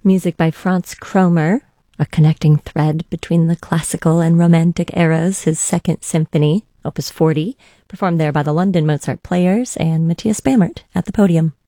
Music by Franz Kromer, a connecting thread between the classical and romantic eras, his Second Symphony, Opus 40, performed there by the London Mozart Players and Matthias Bamert at the podium.